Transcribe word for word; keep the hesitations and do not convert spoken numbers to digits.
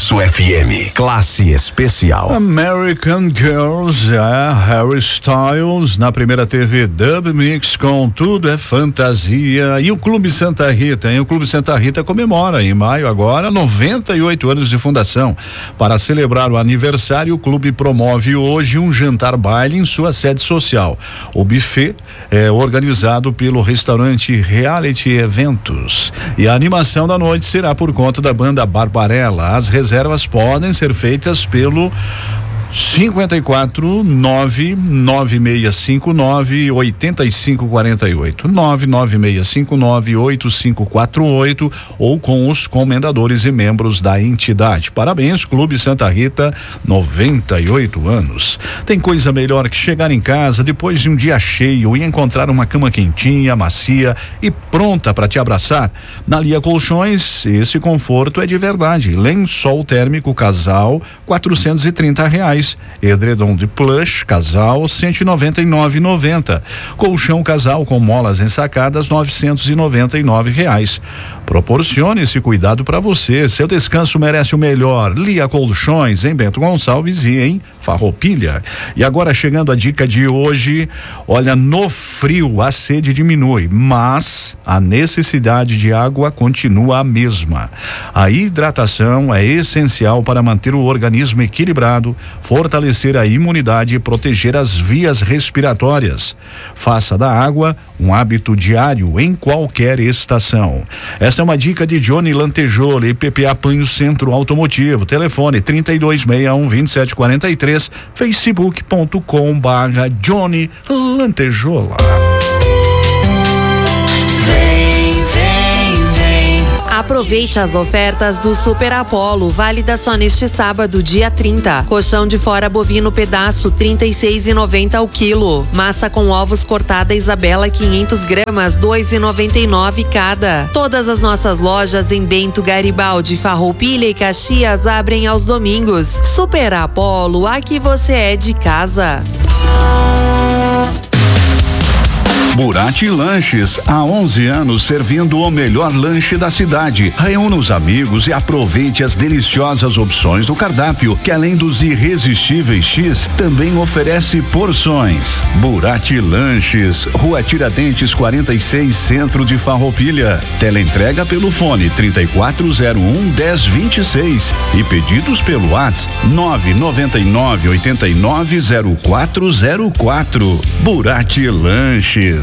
Sucesso F M, classe especial. American Girls, é, Harry Styles, na primeira T V Dub Mix com Tudo é Fantasia. E o Clube Santa Rita, hein? O Clube Santa Rita comemora em maio agora noventa e oito anos de fundação. Para celebrar o aniversário, o clube promove hoje um jantar baile em sua sede social. O buffet é organizado pelo restaurante Reality Eventos. E a animação da noite será por conta da banda Barbarella. As reservas podem ser feitas pelo cinquenta e quatro, nove nove seis cinco nove, oito cinco quatro oito, nove nove seis cinco nove, oito cinco quatro oito ou com os comendadores e membros da entidade. Parabéns, Clube Santa Rita, noventa e oito anos. Tem coisa melhor que chegar em casa depois de um dia cheio e encontrar uma cama quentinha, macia e pronta para te abraçar. Na Lia Colchões, esse conforto é de verdade. Lençol térmico casal, quatrocentos e trinta reais. Edredom de plush casal, cento e noventa e nove reais e noventa centavos. Colchão casal com molas ensacadas, novecentos e noventa e nove reais. Proporcione esse cuidado para você. Seu descanso merece o melhor. Lia Colchões, em Bento Gonçalves e em Farroupilha. E agora chegando a dica de hoje, olha, no frio a sede diminui, mas a necessidade de água continua a mesma. A hidratação é essencial para manter o organismo equilibrado, fortalecer a imunidade e proteger as vias respiratórias. Faça da água um hábito diário em qualquer estação. Esta é uma dica de Johnny Lantejola e P P A Panho Centro Automotivo. Telefone trinta e dois sessenta e um, vinte e sete quarenta e três, facebook ponto com barra Johnny Lantejola. Aproveite as ofertas do Super Apollo, válida só neste sábado, dia trinta. Colchão de fora bovino pedaço, trinta e seis reais e noventa centavos ao quilo. Massa com ovos cortada Isabela, quinhentos gramas, dois reais e noventa e nove centavos cada. Todas as nossas lojas em Bento, Garibaldi, Farroupilha e Caxias abrem aos domingos. Super Apollo, aqui você é de casa. Burati Lanches, há onze anos servindo o melhor lanche da cidade. Reúna os amigos e aproveite as deliciosas opções do cardápio, que além dos irresistíveis X, também oferece porções. Burati Lanches, Rua Tiradentes quarenta e seis, Centro de Farroupilha. Teleentrega pelo fone trinta e quatro zero um, dez vinte e seis e pedidos pelo WhatsApp nove nove nove, oito nove, zero quatro zero quatro. Burati Lanches.